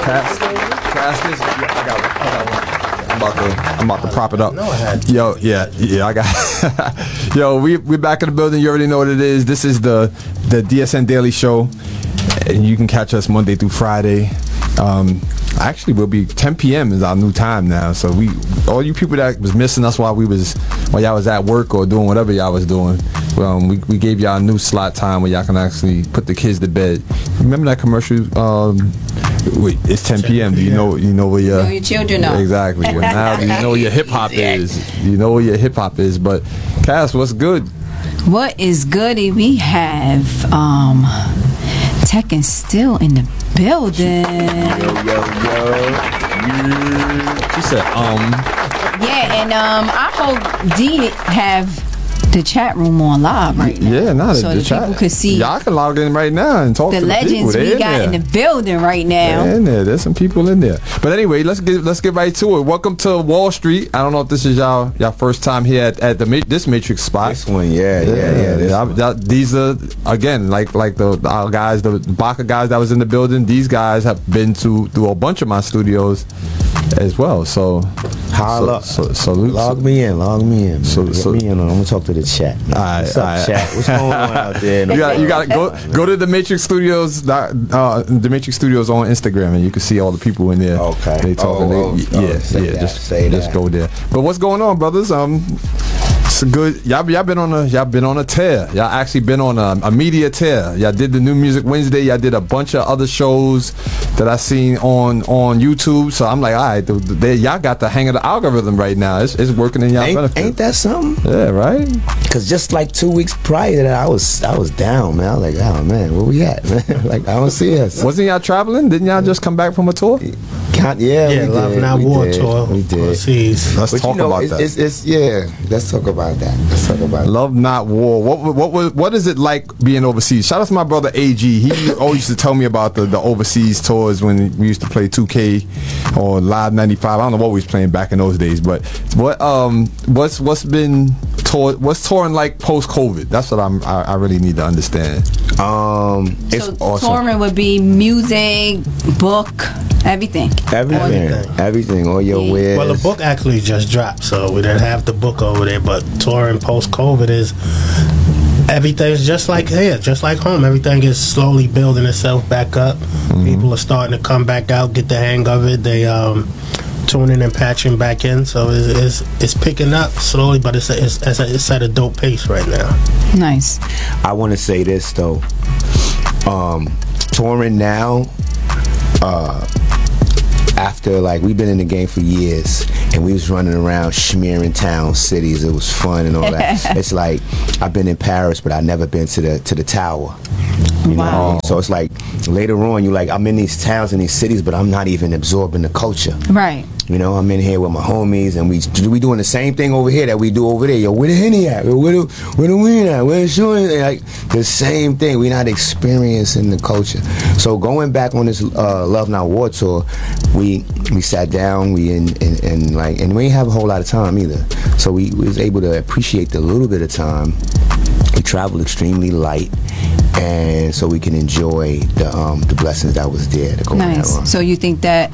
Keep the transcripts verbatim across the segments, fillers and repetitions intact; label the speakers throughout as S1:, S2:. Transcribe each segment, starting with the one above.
S1: Cast, cast this. Yeah, I got one. I got one. I'm about to, I'm about to prop it up.
S2: No, I had.
S1: Yo, yeah, yeah, I got. Yo, we we back in the building. You already know what it is. This is the the D S N Daily Show, and you can catch us Monday through Friday. Um, actually, we'll be ten p.m. is our new time now. So we, all you people that was missing us while we was while y'all was at work or doing whatever y'all was doing, um, we we gave y'all a new slot time where y'all can actually put the kids to bed. Remember that commercial? Um, wait, it's ten p.m. Do you know you know where your,
S3: you know your children are?
S1: Exactly. Well, now you know where your hip hop is. You know where your hip hop is. But Cass, what's good?
S3: What is goody? We have um, Tekken still in the building.
S1: Yo, yo, yo. Yeah. She said, um.
S3: Yeah, and um, I hope D have the chat room on live right now.
S1: Yeah, nah,
S3: so
S1: the, the
S3: that
S1: chat.
S3: people could see.
S1: Y'all can log in right now and talk
S3: the
S1: to the
S3: legends
S1: people.
S3: we
S1: in
S3: got
S1: there.
S3: in the building right now.
S1: They're in there. There's some people in there. But anyway, let's get let's get right to it. Welcome to Wall Street. I don't know if this is y'all y'all first time here at, at the this Matrix spot.
S4: This one, yeah, yeah, yeah.
S1: yeah,
S4: this
S1: yeah.
S4: one.
S1: I, that, these are again like like the our guys, the Baka guys that was in the building. These guys have been to through a bunch of my studios as well. So,
S4: Holla.
S1: so, so salute.
S4: Log me in, log me in.
S1: So-
S4: So,
S1: so-
S4: Get me in. I'm gonna talk to the chat.
S1: All right,
S4: What's up,
S1: all right.
S4: chat? What's going on out there?
S1: You got you got to go go to the Matrix Studios, dot- uh, the Matrix Studios on Instagram, and you can see all the people in there.
S4: Okay.
S1: they talking.
S4: Oh,
S1: they,
S4: oh,
S1: yeah,
S4: oh, say
S1: yeah.
S4: that,
S1: just
S4: say
S1: just
S4: that.
S1: go there. But what's going on, brothers? Um, it's a good. Y'all y'all been on a y'all been on a tear. Y'all actually been on a, a media tear. Y'all did the New Music Wednesday. Y'all did a bunch of other shows that I seen on on YouTube. So I'm like, all right, the, the, they, y'all got the hang of the algorithm right now. It's, it's working in y'all
S4: Ain't,
S1: benefit.
S4: ain't that something?
S1: Yeah, right.
S4: Cause just like two weeks prior to that, I was I was down, man. I was like, oh man, where we at, man? Like I don't see us.
S1: Wasn't y'all traveling? Didn't y'all just come back from a tour?
S4: Count, yeah,
S2: Yeah,
S4: we
S2: Love
S4: did,
S2: Not
S4: we
S2: War
S4: did,
S2: tour.
S4: We did.
S2: Overseas.
S1: Let's
S4: But
S1: talk
S4: you know,
S1: about
S4: it's,
S1: that.
S4: It's, it's yeah. Let's talk about that. Let's talk about
S1: Love Not War. What what what what is it like being overseas? Shout out to my brother A G. He always used to tell me about the, the overseas tours when we used to play two K or Live ninety-five. I don't know what we was playing back in those days, but what um what's what's been tour what's touring like post COVID? That's what I'm I, I really need to understand.
S4: it. Um, it's
S3: So
S4: awesome.
S3: touring would be music, book, everything.
S4: Everything,
S2: Everything.
S4: everything, all your wares.
S2: Well, the book actually just dropped, so we didn't have the book over there. But touring post COVID is everything's just like here, just like home. Everything is slowly building itself back up.
S1: Mm-hmm.
S2: People are starting to come back out, get the hang of it. They um tuning and patching back in, so it's it's, it's picking up slowly, but it's a, it's it's, a, it's at a dope pace right now.
S3: Nice.
S4: I want to say this though. Um, touring now, uh, after like we've been in the game for years, and we was running around smearing towns, cities. It was fun and all that. It's like I've been in Paris, but I've never been to the to the tower. You know what I mean? So it's like later on, you like I'm in these towns and these cities, but I'm not even absorbing the culture.
S3: Right.
S4: You know, I'm in here with my homies, and we we doing the same thing over here that we do over there. Yo, where the Henny at? Where the where the weed at? Where the shooting? Like the same thing. We not experiencing the culture. So going back on this uh, Love Not War tour, we we sat down, we and and, and like, and we didn't have a whole lot of time either. So we, we was able to appreciate the little bit of time. We traveled extremely light, and so we can enjoy the um, the blessings that was there to go on that
S3: Nice.
S4: run.
S3: So you think that,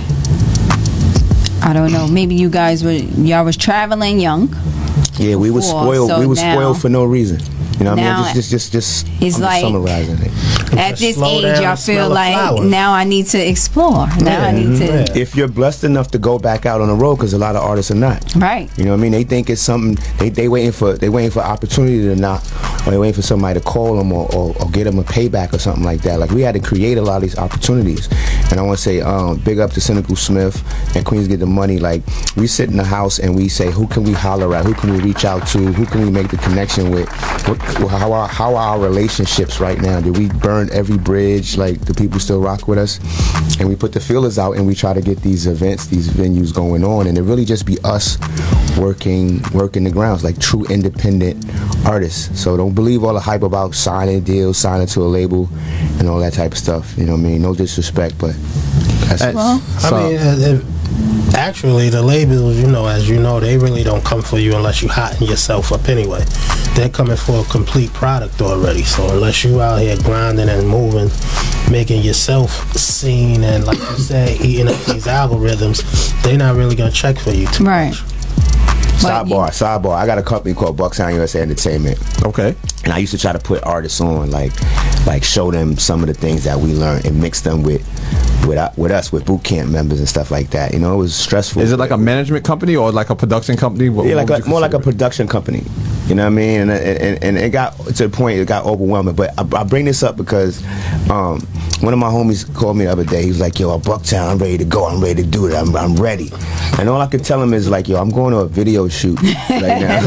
S3: I don't know, maybe you guys were, y'all was traveling young.
S4: Yeah, we was
S3: before,
S4: spoiled.
S3: so
S4: we was
S3: now-
S4: spoiled for no reason. You know what I
S3: now
S4: mean? Just, just, just, just.
S3: it's
S4: I'm
S3: like-
S4: just summarizing it.
S3: At
S2: Just
S3: this
S2: slow
S3: age,
S2: down
S3: y'all
S2: and smell
S3: feel
S2: the
S3: like
S2: flowers.
S3: now I need to explore. Now
S2: Yeah,
S3: I need to.
S2: yeah.
S4: If you're blessed enough to go back out on the road, because a lot of artists are not.
S3: Right.
S4: You know what I mean? They think it's something. They they waiting for they waiting for opportunity to knock, or they waiting for somebody to call them or, or, or get them a payback or something like that. Like we had to create a lot of these opportunities. And I want to say, um, big up to Cynical Smith and Queens Get the Money. Like we sit in the house and we say, who can we holler at? Who can we reach out to? Who can we make the connection with? What, how are how are our relationships right now? Did we burn every bridge? Like do people still rock with us? And we put the feelers out and we try to get these events, these venues going on, and it really just be us working working the grounds like true independent artists. So don't believe all the hype about signing deals, signing to a label, and all that type of stuff. You know what I mean? No disrespect, but that's it.
S3: Well,
S2: I
S1: So-
S2: mean, uh, if, Actually, the labels, you know, as you know, they really don't come for you unless you hotting yourself up anyway. They're coming for a complete product already. So unless you out here grinding and moving, making yourself seen, and like you said, eating up these algorithms, they're not really gonna check for you too
S3: Right.
S2: much.
S4: Sidebar, sidebar. I got a company called Bucktown U S A Entertainment.
S1: Okay.
S4: And I used to try to put artists on, like, like show them some of the things that we learned and mix them with, with, uh, with us, with boot camp members and stuff like that. You know, it was stressful.
S1: Is it like a management company or like a production company? What,
S4: Yeah,
S1: what
S4: like
S1: would
S4: a,
S1: you
S4: more like a
S1: consider it?
S4: production company. You know what I mean? And and, and it got to the point it got overwhelming. But I, I bring this up because um, one of my homies called me the other day. He was like, "Yo, I'm Bucktown. I'm ready to go. I'm ready to do it. I'm I'm ready." And all I could tell him is like, "Yo, I'm going to a video shoot right now."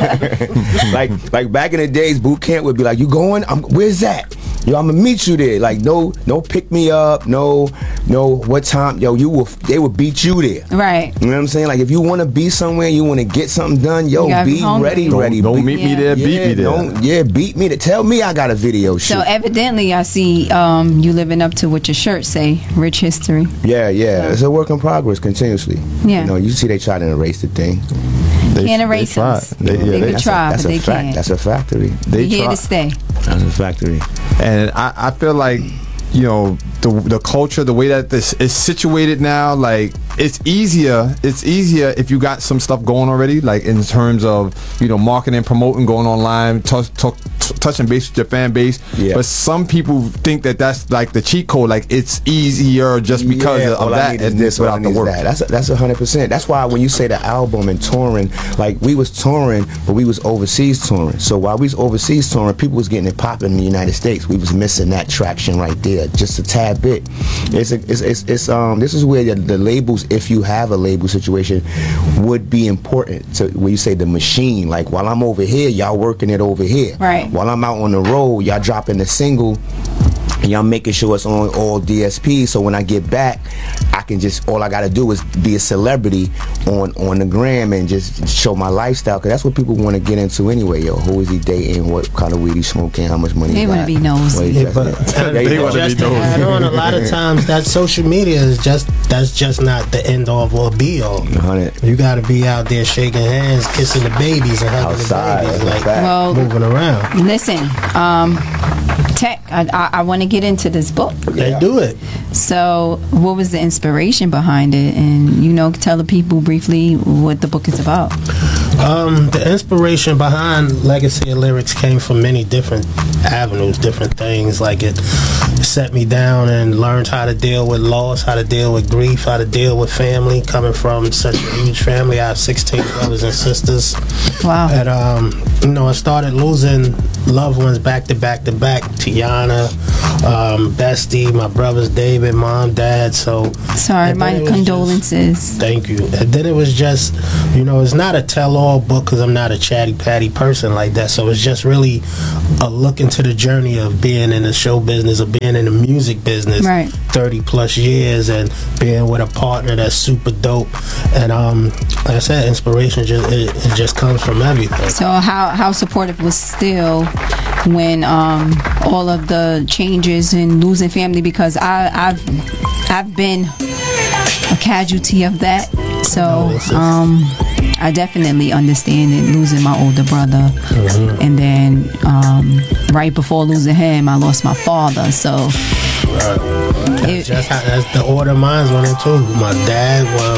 S4: like like back in the days, boot camp would be like, "You going? I'm, where's that? Yo, I'm gonna meet you there." Like no no pick me up, no no what time? Yo, you will they will beat you there.
S3: Right.
S4: You know what I'm saying? Like if you want to be somewhere, you want to get something done, yo,
S3: You gotta be
S4: be
S3: hungry.
S4: ready,
S1: Don't,
S4: ready.
S1: don't
S4: Be-
S1: meet me
S3: Yeah.
S1: there, beat
S4: yeah,
S1: me there.
S4: don't- yeah, beat me to tell me I got a video shoot.
S3: So evidently, I see um, you living up to what your shirt say. Rich history.
S4: yeah, yeah, it's a work in progress continuously.
S3: Yeah.
S4: You know, you see they try to erase the thing.
S1: They-
S3: Can't
S1: they
S3: erase
S1: try.
S3: us.
S1: They, yeah,
S3: They
S1: they,
S3: could
S4: that's
S3: try,
S4: a, that's
S3: but
S4: a
S3: they
S4: fact.
S3: can't.
S4: That's a factory.
S1: they
S3: We're here
S1: try.
S3: to stay.
S4: That's a factory.
S1: And I, I feel like, you know, the the culture, the way that this is situated now, like it's easier. It's easier if you got some stuff going already, like in terms of, you know, marketing, promoting, going online, touch, touch, touching base with your fan base.
S4: Yeah.
S1: But some people think that that's like the cheat code, like it's easier just because
S4: Yeah,
S1: of
S4: all I
S1: that
S4: need is
S1: and
S4: this, all I
S1: without
S4: need
S1: the
S4: is
S1: work.
S4: that. That's a, that's a hundred percent. That's why when you say the album and touring, like we was touring, but we was overseas touring. So while we was overseas touring, people was getting it popping in the United States. We was missing that traction right there, just a tad bit. It's a, it's, it's it's um this is where the, the labels, if you have a label situation, would be important. So when you say the machine, like while I'm over here, y'all working it over here.
S3: Right.
S4: While I'm out on the road, y'all dropping the single. And y'all making sure it's on all D S Ps, so when I get back, I can just, all I gotta do is be a celebrity on on the gram and just show my lifestyle, because that's what people want to get into anyway. Yo, who is he dating? What kind of weed he smoking? How much money
S3: They
S4: he
S3: wanna
S4: got?
S3: be nosy.
S4: What he
S2: Yeah, but
S4: dressing in?
S2: and
S4: They
S1: wanna
S2: just
S1: be
S2: to
S1: nosy.
S2: add on, a lot of times that social media is just that's just not the end all or be all.
S4: Hundred.
S2: You got to be out there shaking hands, kissing the babies, and hugging
S4: Outside,
S2: the
S4: that's
S2: babies,
S4: a
S2: like
S4: fact.
S3: Well,
S2: moving around.
S3: listen, um, Tech, I, I, I want to get into this book.
S2: They do it.
S3: So, what was the inspiration behind it? And, you know, tell the people briefly what the book is about.
S2: Um, the inspiration behind Legacy of Lyrics came from many different avenues, different things. Like it set me down and learned how to deal with loss, how to deal with grief, how to deal with family. Coming from such a huge family, I have sixteen brothers and sisters.
S3: Wow.
S2: And um, you know, I started losing loved ones back to back to back. Tiana, um, Bestie, my brothers David, mom, dad. So
S3: Sorry,
S2: and then
S3: my
S2: it was just-
S3: condolences.
S2: Thank you. And then it was just, you know, it's not a tell-all book because I'm not a chatty-patty person like that. So it's just really a look into the journey of being in the show business, of being in the music business,
S3: Right.
S2: thirty plus years, and being with a partner that's super dope. And um, like I said, inspiration just it, it just comes from everything.
S3: So, how, how supportive was Still when um, all of the changes and losing family? Because I, I've I've been a casualty of that. So um, I definitely understand it, losing my older brother.
S2: Mm-hmm.
S3: And then um, right before losing him, I lost my father. So
S2: That's
S3: it,
S2: just how, that's the order mine went into. My dad, well,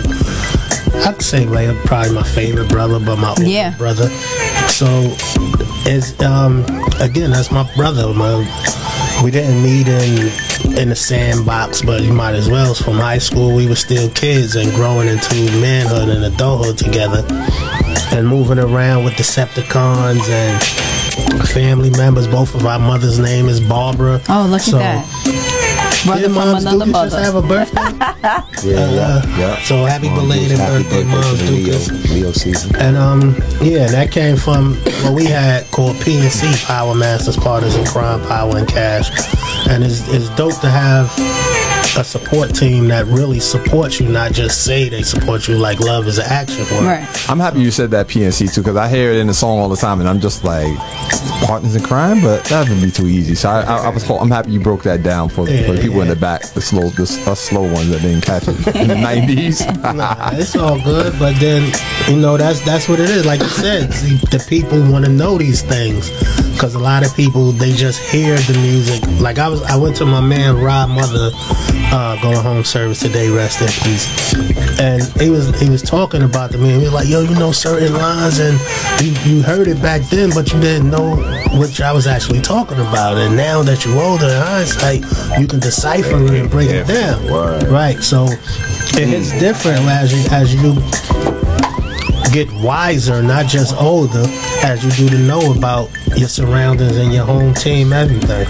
S2: my, I'd say like probably my favorite brother, but my older
S3: Yeah.
S2: brother. So it's um again, that's my brother. My we didn't meet in in the sandbox, but you might as well. From high school, we were still kids and growing into manhood and adulthood together, and moving around with Decepticons and family members. Both of our mother's name is Barbara.
S3: oh, look
S2: So,
S3: at that. Brother
S2: Did
S3: from
S2: Moms
S3: another
S2: Dukas just have
S3: mother.
S2: a birthday?
S4: Yeah,
S2: Uh,
S4: yeah, yeah.
S2: So happy
S4: Mom
S2: belated
S4: Dukes, happy
S2: birthday,
S4: to
S2: Moms
S4: the Leo,
S2: Dukas.
S4: Leo season.
S2: And um, yeah, that came from what we had called P and C, Power Masters, Partners in Crime, Power and Cash. And it's, it's dope to have a support team that really supports you, not just say they support you. Like love is an action word.
S3: Right.
S1: I'm happy you said that P N C too, because I hear it in the song all the time, and I'm just like, partners in crime, but that would be too easy. So I, I, I was, I'm happy you broke that down for,
S2: Yeah,
S1: for the people
S2: yeah.
S1: in the back, the slow, the us slow ones that didn't catch it in the nineties.
S2: Nah, it's all good, but then you know that's that's what it is. Like you said, see, the people want to know these things because a lot of people they just hear the music. Like I was, I went to my man Rob Mother uh, going home service today. Rest in peace. And he was he was talking about the man. He was like, "Yo, you know certain lines, and you, you heard it back then, but you didn't know what I was actually talking about. And now that you're older, in hindsight, you can decipher it and break it down, right? So it is different as you as you get wiser, not just older, as you do to know about your surroundings and your home team, everything."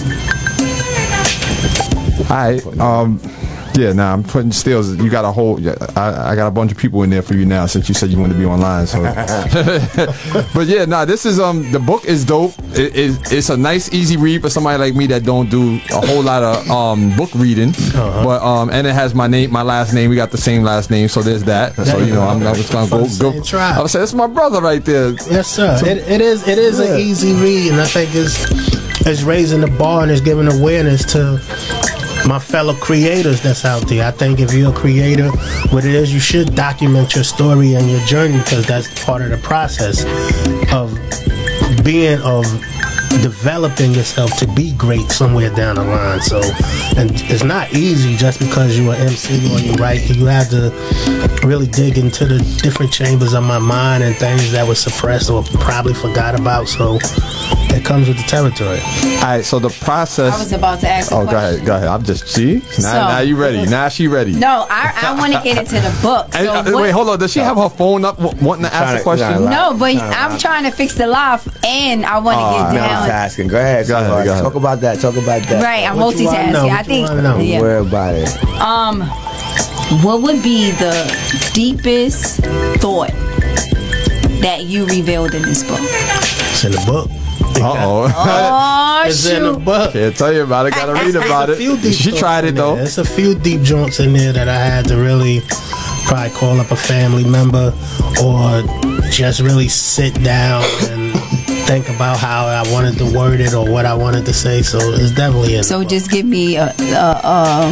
S1: All right. Um, yeah, nah, I'm putting stills. You got a whole. I, I got a bunch of people in there for you now since you said you wanted to be online. So, but yeah, nah, this is um the book is dope. It, it, it's a nice, easy read for somebody like me that don't do a whole lot of um book reading. Uh-huh. But um and it has my name, my last name. We got the same last name, so there's that. So you know, I'm, I'm just gonna go go. I would say that's my brother right there.
S2: Yes, sir.
S1: So,
S2: it, it is. It is
S1: yeah.
S2: an easy read, and I think it's it's raising the bar and it's giving awareness to my fellow creators that's out there. I think if you're a creator, what it is, you should document your story and your journey because that's part of the process of being, of developing yourself to be great somewhere down the line. So, and it's not easy just because you're an M C or you write. You have to really dig into the different chambers of my mind and things that were suppressed or probably forgot about. So it comes with the territory.
S1: All right, so the process.
S3: I was about to ask a
S1: Oh, go
S3: question.
S1: ahead, go ahead. I'm just see. Now,
S3: So-
S1: now you ready? Now she ready.
S3: No, I, I want to get into the book. So
S1: Hey, uh,
S3: what-
S1: wait, hold on. Does she have her phone up, w- wanting to ask
S4: Trying
S1: a
S4: to-
S1: question?
S4: trying to-
S3: No, but
S4: Nah,
S3: I'm
S4: nah.
S3: trying to fix the live, and I want to
S1: Oh,
S3: get
S4: No,
S3: down.
S4: I'm asking. Go ahead.
S1: Go ahead,
S4: sweetheart.
S1: go ahead.
S4: Talk about that. Talk about that.
S3: Right, I'm
S2: What you wanna
S3: multitasking.
S2: know?
S3: I
S2: What you
S3: think.
S2: wanna know?
S4: Don't
S3: Yeah.
S4: worry about it.
S3: Um, what would be the deepest thought that you revealed in this book?
S2: It's in the book.
S1: Uh-oh.
S3: Oh
S2: It's in the
S3: shoot!
S2: book.
S1: Can't tell you about it. Gotta read about
S2: There's a few
S1: it.
S2: deep
S1: She
S2: joints
S1: tried it
S2: in
S1: though.
S2: there. There's a few deep joints in there that I had to really probably call up a family member or just really sit down and think about how I wanted to word it or what I wanted to say. So it's definitely in.
S3: So
S2: the book.
S3: just give me a, a, a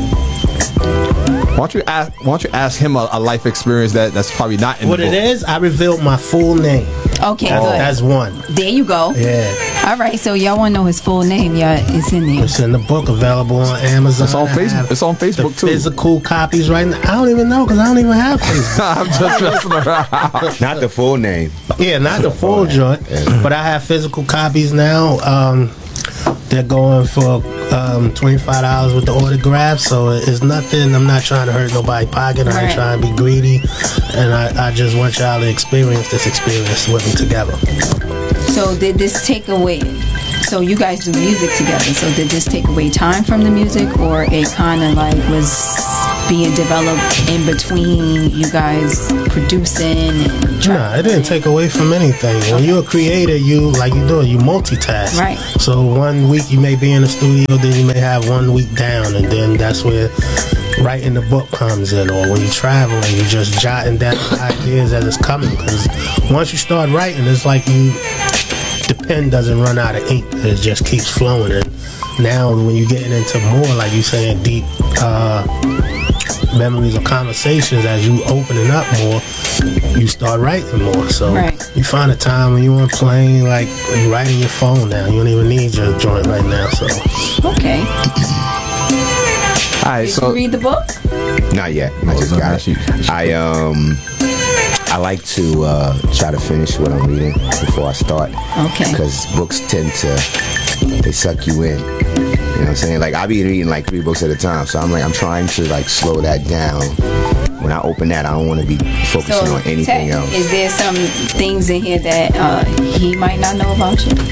S1: Why don't you ask? Why don't you ask him a, a life experience that, that's probably not in
S2: what
S1: the book?
S2: it is. I revealed my full name.
S3: okay,
S2: That's,
S3: good.
S2: that's one.
S3: There you go.
S2: Yeah,
S3: All right, so y'all want to know his full name? Yeah, it's in there.
S2: it's in the book, available on Amazon.
S1: It's on
S2: I
S1: Facebook-
S2: have
S1: it's on Facebook,
S2: the
S1: too.
S2: Physical copies right now. I don't even know because I don't even have Facebook.
S1: I'm just messing around.
S4: Not the full name.
S2: Yeah, not the full joint, but I have physical copies now. Um, they're going for um, twenty-five dollars with the autograph, so it's nothing. I'm not trying to hurt nobody's pocket. I ain't
S3: Right.
S2: trying to be greedy, and I, I just want y'all to experience this experience with me together.
S3: So did this take away? So you guys do music together. So did this take away time from the music, or it kind of like was being developed in between you guys producing and
S2: Nah, it didn't take away from anything. When you're a creator, you like you do it, you multitask.
S3: Right.
S2: So one week you may be in the studio, then you may have one week down, and then that's where writing the book comes in. Or when you travel and you're just jotting down ideas as it's coming. Because once you start writing, it's like you the pen doesn't run out of ink; it just keeps flowing. And now when you're getting into more, like you saying, deep uh, memories or conversations, as you opening up more, you start writing more. So
S3: Right.
S2: you find a time when you're on a plane, like you writing your phone now. You don't even need your joint right now. So
S3: okay.
S1: All right,
S3: Did
S1: so
S3: you read the book?
S4: Not yet. I just
S1: no,
S4: got
S1: she-
S4: it.
S1: she-
S4: I um. I like to uh, try to finish what I'm reading before I start.
S3: Okay.
S4: Because books tend to they suck you in. You know what I'm saying? Like I be reading like three books at a time, so I'm like I'm trying to like slow that down. When I open that, I don't want to be focusing
S3: So
S4: on anything
S3: Ted,
S4: else.
S3: is there some things in here that uh, he might not know about you?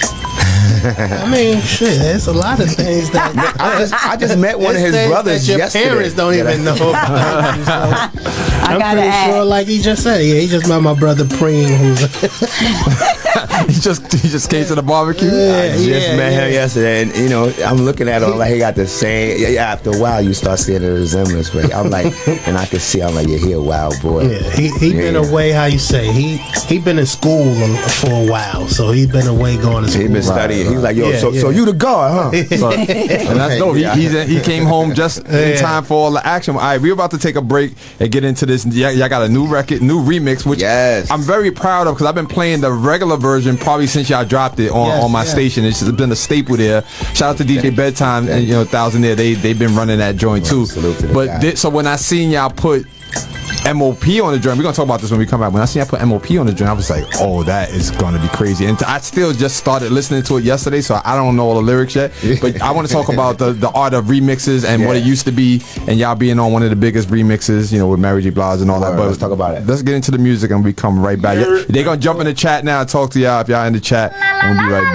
S2: I mean, shit, there's a lot of things that
S4: I just I just met one of
S2: there's
S4: his
S2: things
S4: brothers
S2: that your
S4: yesterday.
S2: parents don't
S4: that I-
S2: even know about. You, so
S3: I
S2: I'm
S3: gotta
S2: pretty
S3: ask.
S2: sure, like he just said, yeah, he just met my brother Preem, who's
S1: he just he just came to the barbecue.
S4: I just
S2: yeah,
S4: met
S2: yeah.
S4: him yesterday, and you know, I'm looking at him like he got the same. Yeah, yeah, after a while, you start seeing the resemblance. But I'm like, and I can see, I'm like, yeah, he a wild boy.
S2: Yeah, he he
S4: Yeah,
S2: been
S4: yeah.
S2: away. How you say he he been in school for a while, so he been away going to school.
S4: He been studying. He's like, yo,
S2: Yeah,
S4: so so
S2: yeah.
S4: you the guard, huh?
S1: So, and that's dope. He,
S4: Yeah.
S1: he's, he came home just in
S2: Yeah.
S1: time for all the action. All right, we're about to take a break and get into this. Y'all, y'all got a new record, new remix, which
S4: Yes.
S1: I'm very proud of because I've been playing the regular version probably since y'all dropped it on,
S2: Yes,
S1: on my
S2: yeah.
S1: station. It's been a staple there. Shout out to D J Bedtime and you know Thousand there. They they've been running that joint too.
S4: salute to the
S1: But
S4: guy.
S1: thi- so when I seen y'all put M O P on the joint, we're gonna talk about this when we come back. When I seen y'all put M O P on the joint, I was like, oh, that is gonna be crazy. And I still just started listening to it yesterday, so I don't know all the lyrics yet. But I want to talk about the, the art of remixes and what it
S4: Yeah.
S1: used to be, and y'all being on one of the biggest remixes, you know, with Mary J. Blige and all that.
S4: Word,
S1: But
S4: let's talk about it.
S1: Let's get into the music and we come right back. They're gonna jump in the chat now and talk to y'all if y'all in the chat. And we'll be right back.